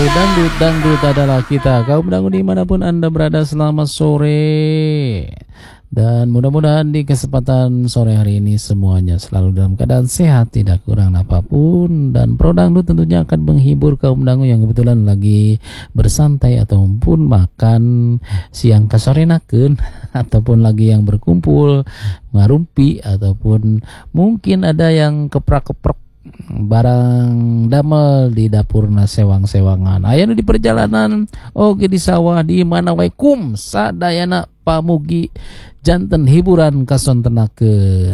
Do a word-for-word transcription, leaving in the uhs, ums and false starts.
Dangdut, dangdut adalah kita. Kaum dangdut dimanapun Anda berada, selamat sore. Dan mudah-mudahan di kesempatan sore hari ini semuanya selalu dalam keadaan sehat, tidak kurang apapun. Dan Pro Dangdut tentunya akan menghibur kaum dangdut yang kebetulan lagi bersantai ataupun makan siang kasorenakeun ataupun lagi yang berkumpul ngarumpi ataupun mungkin ada yang keprak-keprok barang damel di dapurna sewang-sewangan. Aya nu di perjalanan oge di sawah di mana wae kum sadayana pamugi janten hiburan kasontenakeun.